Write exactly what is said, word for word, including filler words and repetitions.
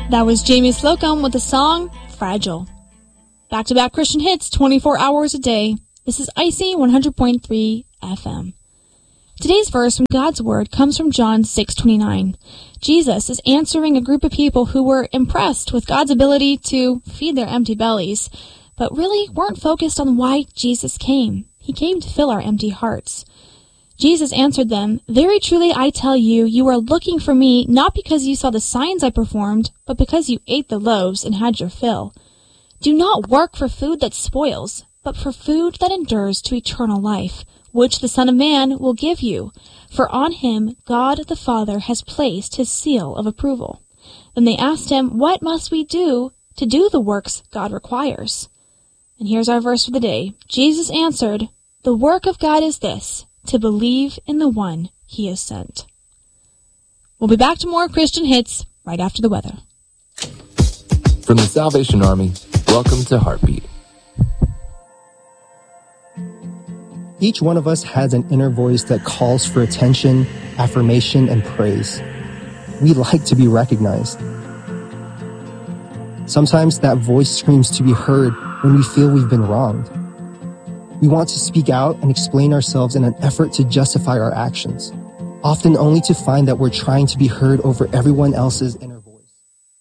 That was Jamie Slocum with the song Fragile. Back-to-back Christian hits twenty-four hours a day. This is Icy one hundred point three F M. Today's verse from God's Word comes from John six twenty-nine. Jesus is answering a group of people who were impressed with God's ability to feed their empty bellies, but really weren't focused on why Jesus came. He came to fill our empty hearts. Jesus answered them, "Very truly I tell you, you are looking for me not because you saw the signs I performed, but because you ate the loaves and had your fill. Do not work for food that spoils, but for food that endures to eternal life, which the Son of Man will give you. For on him God the Father has placed his seal of approval." Then they asked him, "What must we do to do the works God requires?" And here's our verse for the day. Jesus answered, "The work of God is this, to believe in the one he has sent." We'll be back to more Christian hits right after the weather. From the Salvation Army, welcome to Heartbeat. Each one of us has an inner voice that calls for attention, affirmation, and praise. We like to be recognized. Sometimes that voice screams to be heard when we feel we've been wronged. We want to speak out and explain ourselves in an effort to justify our actions, often only to find that we're trying to be heard over everyone else's inner